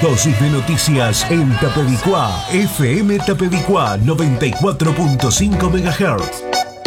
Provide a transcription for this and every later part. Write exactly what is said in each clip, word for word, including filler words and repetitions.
Dosis de noticias en Tapedicuá. F M Tapedicuá noventa y cuatro punto cinco megahertz.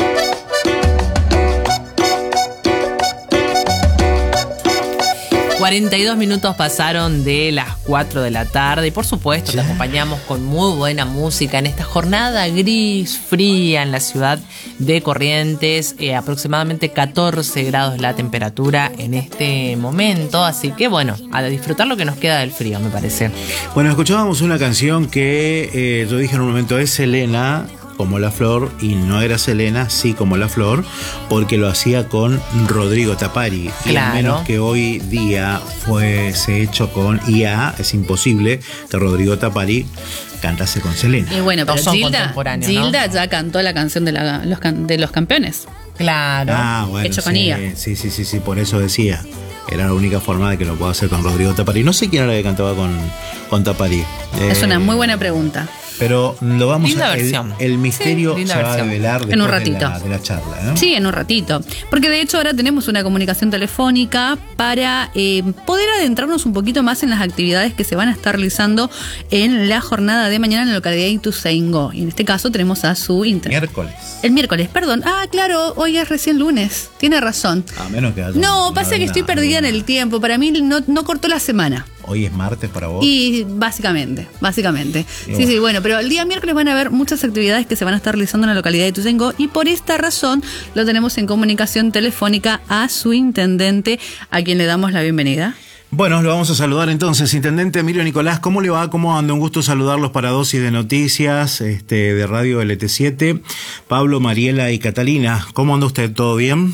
cuarenta y dos minutos pasaron de las cuatro de la tarde y por supuesto te acompañamos con muy buena música en esta jornada gris, fría en la ciudad de Corrientes, eh, aproximadamente catorce grados la temperatura en este momento, así que bueno, a disfrutar lo que nos queda del frío, me parece. Bueno, escuchábamos una canción que eh, yo dije en un momento es Selena como la flor, y no era Selena, sí como la flor, porque lo hacía con Rodrigo Tapari. Claro. Y a menos que hoy día fuese hecho con I A, es imposible que Rodrigo Tapari cantase con Selena. Y bueno, pero No son Gilda, contemporáneos, Gilda ¿no? ya cantó la canción de, la, los, can, de los campeones. Claro. Ah, bueno, hecho con sí, I A. sí, sí, sí, sí, por eso decía. Era la única forma de que lo pueda hacer con Rodrigo Tapari. No sé quién era la que cantaba con, con Tapari. Es Eh, una muy buena pregunta. Pero lo vamos Linda a el, versión. el misterio Sí, linda se va a versión. develar después En un ratito. De, la, de la charla, ¿no? Sí, en un ratito. Porque de hecho ahora tenemos una comunicación telefónica para eh, poder adentrarnos un poquito más en las actividades que se van a estar realizando en la jornada de mañana en la localidad de Ituzaingó. Y en este caso tenemos a su intendente. Miércoles. El miércoles, perdón. Ah, claro, hoy es recién lunes. Tiene razón. A menos que haya No, una- pasa que estoy una- perdida en el tiempo. Para mí no, no cortó la semana. Hoy es martes para vos. Y básicamente, básicamente. Y Sí, bueno. sí, bueno, pero el día miércoles van a haber muchas actividades que se van a estar realizando en la localidad de Ituzaingó y por esta razón lo tenemos en comunicación telefónica a su intendente, a quien le damos la bienvenida. Bueno, lo vamos a saludar entonces. Intendente Emilio Nicolás, ¿cómo le va? ¿Cómo anda? Un gusto saludarlos para Dosis de Noticias este, de Radio L T siete. Pablo, Mariela y Catalina. ¿Cómo anda usted? ¿Todo bien?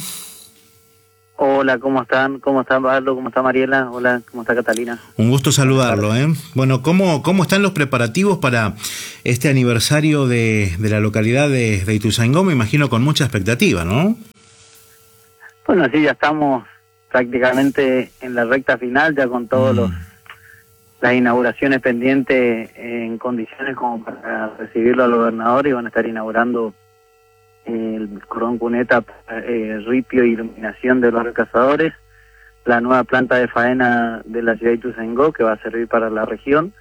Hola, ¿cómo están? ¿Cómo está Pablo? ¿Cómo está Mariela? Hola, ¿cómo está Catalina? Un gusto saludarlo, ¿eh? Bueno, ¿cómo, cómo están los preparativos para este aniversario de, de la localidad de, de Ituzaingó? Me imagino con mucha expectativa, ¿no? Bueno, sí, ya estamos prácticamente en la recta final, ya con todas Mm. las inauguraciones pendientes en condiciones como para recibirlo al gobernador, y van a estar inaugurando el cordón cuneta, eh, ripio y iluminación de los cazadores, la nueva planta de faena de la ciudad de Ituzaingó, que va a servir para la región,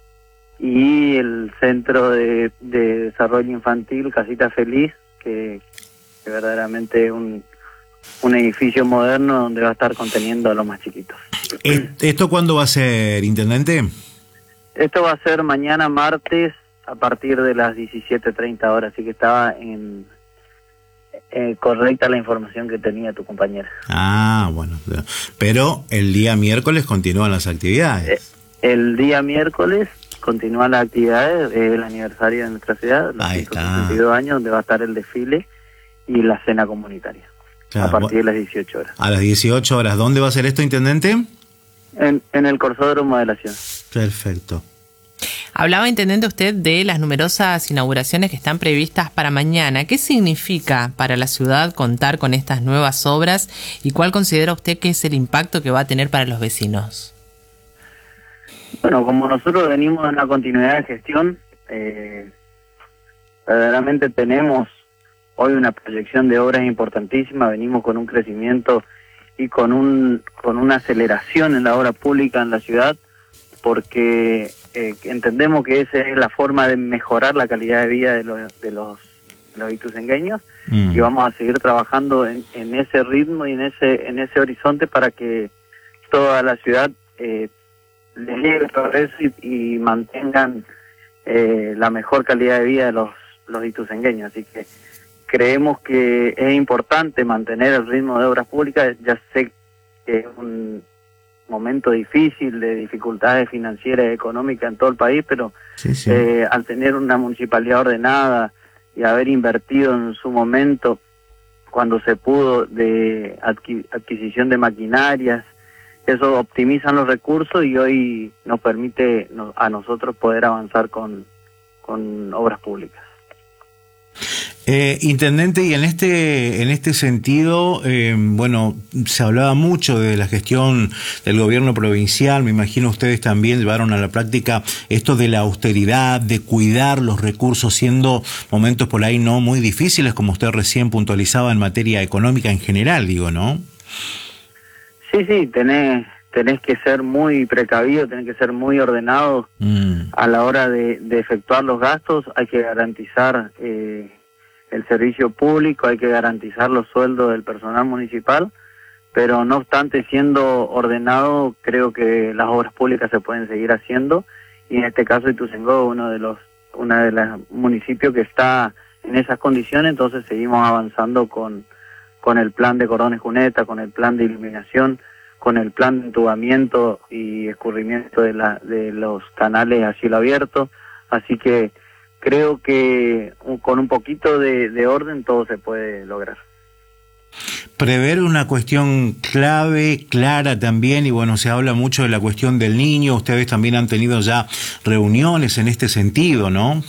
y el centro de, de desarrollo infantil Casita Feliz, que, que verdaderamente es un, un edificio moderno donde va a estar conteniendo a los más chiquitos. ¿Esto cuándo va a ser, intendente? Esto va a ser mañana martes a partir de las diecisiete treinta horas, así que estaba en eh, correcta la información que tenía tu compañera. Ah, bueno. Pero el día miércoles continúan las actividades. Eh, el día miércoles continúan las actividades, es el aniversario de nuestra ciudad, los Ahí ciento está. sesenta y dos años, donde va a estar el desfile y la cena comunitaria, Claro, a partir de las dieciocho horas. A las dieciocho horas. ¿Dónde va a ser esto, intendente? En, en el Corsódromo de la ciudad. Perfecto. Hablaba, intendente, usted de las numerosas inauguraciones que están previstas para mañana. ¿Qué significa para la ciudad contar con estas nuevas obras y cuál considera usted que es el impacto que va a tener para los vecinos? Bueno, como nosotros venimos en una continuidad de gestión, eh, verdaderamente tenemos hoy una proyección de obras importantísima, venimos con un crecimiento y con un con una aceleración en la obra pública en la ciudad, porque eh, entendemos que esa es la forma de mejorar la calidad de vida de los de los, de los ituzaingueños, Mm. y vamos a seguir trabajando en, en ese ritmo y en ese en ese horizonte para que toda la ciudad eh, les llegue el progreso y, y mantengan eh, la mejor calidad de vida de los, los ituzaingueños. Así que creemos que es importante mantener el ritmo de obras públicas. Ya sé que es un momento difícil de dificultades financieras y económicas en todo el país, pero Sí, sí. eh, al tener una municipalidad ordenada y haber invertido en su momento, cuando se pudo, de adqui- adquisición de maquinarias, eso optimizan los recursos y hoy nos permite no- a nosotros poder avanzar con, con obras públicas. Eh, intendente, y en este en este sentido, eh, bueno, se hablaba mucho de la gestión del gobierno provincial. Me imagino ustedes también llevaron a la práctica esto de la austeridad, de cuidar los recursos, siendo momentos por ahí no muy difíciles, como usted recién puntualizaba en materia económica en general, digo, ¿no? Sí, sí, tenés, tenés que ser muy precavido, tenés que ser muy ordenado mm. a la hora de, de efectuar los gastos. Hay que garantizar eh, el servicio público, hay que garantizar los sueldos del personal municipal, pero no obstante, siendo ordenado, creo que las obras públicas se pueden seguir haciendo, y en este caso Ituzaingó es uno de los una de los municipios que está en esas condiciones. Entonces seguimos avanzando con, con el plan de cordones cuneta, con el plan de iluminación, con el plan de entubamiento y escurrimiento de, la, de los canales a cielo abierto. Así que creo que con un poquito de, de orden todo se puede lograr. Prever una cuestión clave, clara también, y bueno, se habla mucho de la cuestión del niño. Ustedes también han tenido ya reuniones en este sentido, ¿no?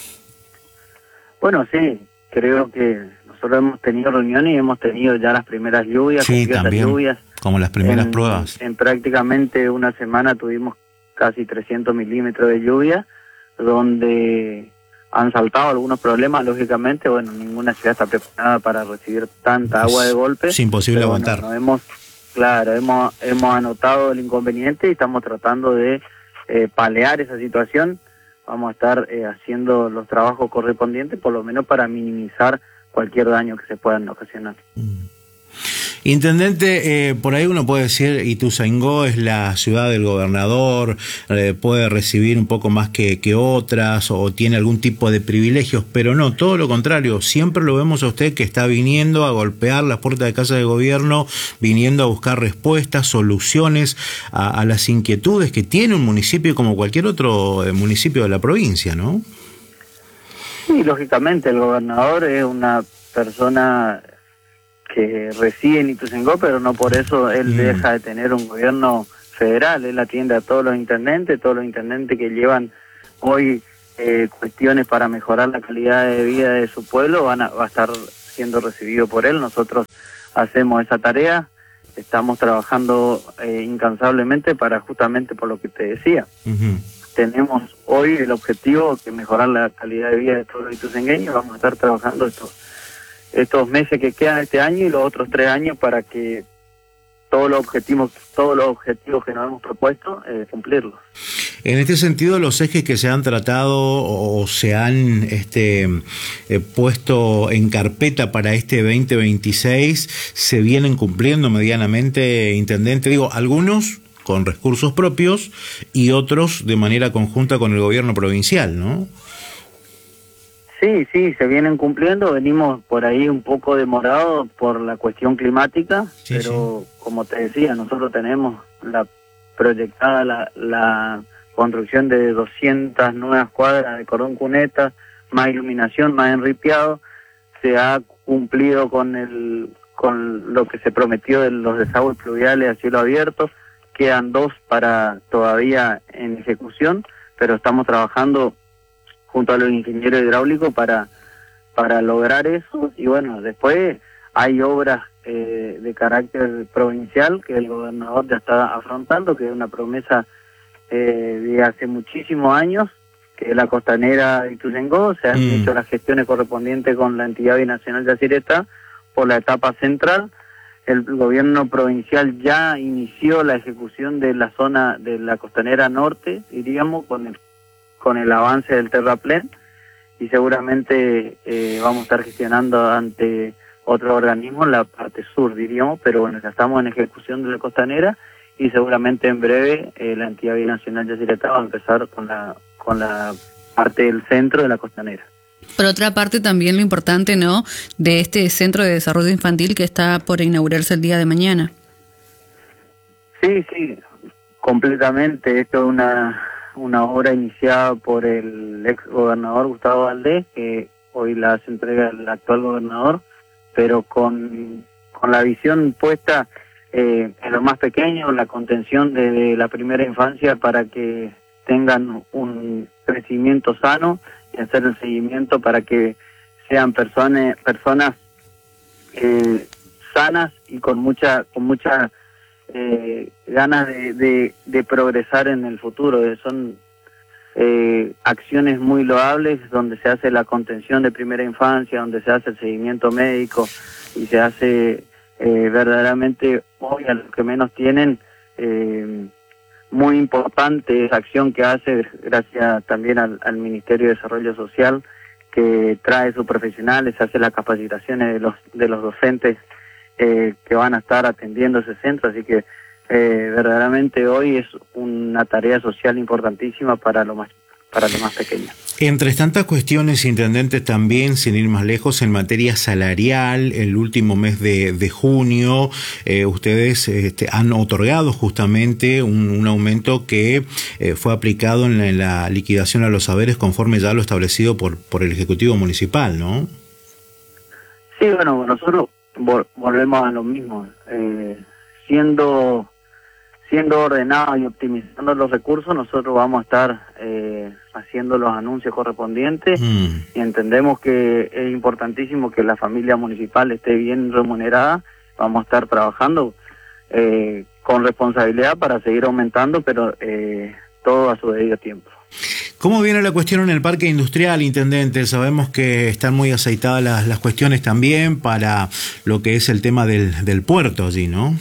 Bueno, sí, creo que nosotros hemos tenido reuniones y hemos tenido ya las primeras lluvias, sí, también, lluvias. Como las primeras en, pruebas. En prácticamente una semana tuvimos casi trescientos milímetros de lluvia, donde han saltado algunos problemas, lógicamente. Bueno, ninguna ciudad está preparada para recibir tanta agua de golpe. Es imposible pero, aguantar. Bueno, hemos, claro, hemos, hemos anotado el inconveniente y estamos tratando de eh, paliar esa situación. Vamos a estar eh, haciendo los trabajos correspondientes, por lo menos para minimizar cualquier daño que se puedan ocasionar. Mm. Intendente, eh, por ahí uno puede decir Ituzaingó es la ciudad del gobernador, eh, puede recibir un poco más que, que otras, o tiene algún tipo de privilegios, pero no, todo lo contrario. Siempre lo vemos a usted que está viniendo a golpear las puertas de casa de gobierno, viniendo a buscar respuestas, soluciones a, a las inquietudes que tiene un municipio como cualquier otro municipio de la provincia, ¿no? Sí, lógicamente, el gobernador es una persona que reside en Ituzaingó, pero no por eso él mm. deja de tener un gobierno federal. Él atiende a todos los intendentes, todos los intendentes que llevan hoy eh, cuestiones para mejorar la calidad de vida de su pueblo, van a, va a estar siendo recibido por él. Nosotros hacemos esa tarea, estamos trabajando eh, incansablemente para justamente por lo que te decía. Uh-huh. Tenemos hoy el objetivo de mejorar la calidad de vida de todos los ituzaingueños. Vamos a estar trabajando esto estos meses que quedan este año y los otros tres años para que todos los objetivos todos los objetivos que nos hemos propuesto eh, cumplirlos. En este sentido, los ejes que se han tratado o se han este eh, puesto en carpeta para este veinte veintiséis se vienen cumpliendo medianamente, intendente. Digo, algunos con recursos propios y otros de manera conjunta con el gobierno provincial, ¿no? Sí, sí, se vienen cumpliendo. Venimos por ahí un poco demorados por la cuestión climática, sí, pero sí. Como te decía, nosotros tenemos la proyectada la, la construcción de doscientas nuevas cuadras de cordón cuneta, más iluminación, más enripiado. Se ha cumplido con el con lo que se prometió de los desagües pluviales a cielo abierto. Quedan dos para todavía en ejecución, pero estamos trabajando junto a los ingenieros hidráulicos para para lograr eso. Y bueno, después hay obras eh, de carácter provincial que el gobernador ya está afrontando, que es una promesa eh, de hace muchísimos años, que es la costanera de Ituzaingó. Se han mm. hecho las gestiones correspondientes con la entidad binacional de Yacyretá por la etapa central. El gobierno provincial ya inició la ejecución de la zona de la costanera norte, diríamos, con el con el avance del terraplén, y seguramente eh, vamos a estar gestionando ante otro organismo la parte sur, diríamos, pero bueno, ya estamos en ejecución de la costanera y seguramente en breve eh, la entidad binacional de Yacyretá va a empezar con la con la parte del centro de la costanera. Por otra parte, también lo importante, ¿no?, de este centro de desarrollo infantil que está por inaugurarse el día de mañana. Sí, sí, completamente. Esto es una una obra iniciada por el ex gobernador Gustavo Valdés, que hoy la hace entrega el actual gobernador, pero con, con la visión puesta eh, en lo más pequeño, la contención desde la primera infancia para que tengan un crecimiento sano y hacer el seguimiento para que sean personas personas eh, sanas y con mucha con mucha Eh, ganas de, de, de progresar en el futuro. Son eh, acciones muy loables donde se hace la contención de primera infancia, donde se hace el seguimiento médico y se hace eh, verdaderamente hoy a los que menos tienen Eh, muy importante esa acción que hace, gracias también al, al Ministerio de Desarrollo Social, que trae sus profesionales, hace las capacitaciones de los de los docentes eh, que van a estar atendiendo ese centro, así que eh, verdaderamente hoy es una tarea social importantísima para lo más para lo más pequeño. Entre tantas cuestiones, intendente, también, sin ir más lejos, en materia salarial, el último mes de, de junio, eh, ustedes este, han otorgado justamente un, un aumento que eh, fue aplicado en la, en la liquidación a los haberes conforme ya lo establecido por, por el Ejecutivo Municipal, ¿no? Sí, bueno, nosotros vol volvemos a lo mismo, eh, siendo... siendo ordenados y optimizando los recursos, nosotros vamos a estar eh, haciendo los anuncios correspondientes mm. y entendemos que es importantísimo que la familia municipal esté bien remunerada. Vamos a estar trabajando eh, con responsabilidad para seguir aumentando, pero eh, todo a su debido tiempo. ¿Cómo viene la cuestión en el parque industrial, intendente? Sabemos que están muy aceitadas las, las cuestiones también para lo que es el tema del, del puerto allí, ¿no?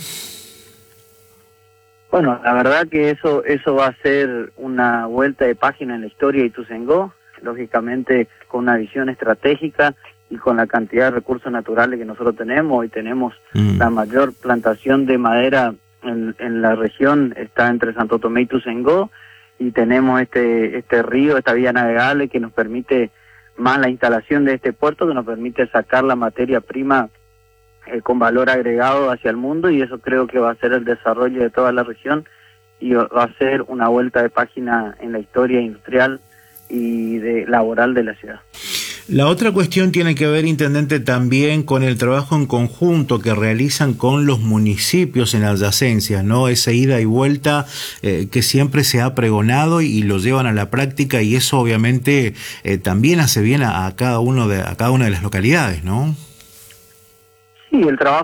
Bueno, la verdad que eso eso va a ser una vuelta de página en la historia de Ituzaingó, lógicamente con una visión estratégica y con la cantidad de recursos naturales que nosotros tenemos. Hoy tenemos mm. la mayor plantación de madera en, en la región, está entre Santo Tomé y Ituzaingó, y tenemos este este río, esta vía navegable que nos permite, más la instalación de este puerto, que nos permite sacar la materia prima Eh, con valor agregado hacia el mundo, y eso creo que va a ser el desarrollo de toda la región y va a ser una vuelta de página en la historia industrial y de, laboral de la ciudad. La otra cuestión tiene que ver, intendente, también con el trabajo en conjunto que realizan con los municipios en adyacencias, ¿no? Esa ida y vuelta eh, que siempre se ha pregonado y, y lo llevan a la práctica, y eso obviamente eh, también hace bien a, a cada uno de a cada una de las localidades, ¿no? Sí, el trabajo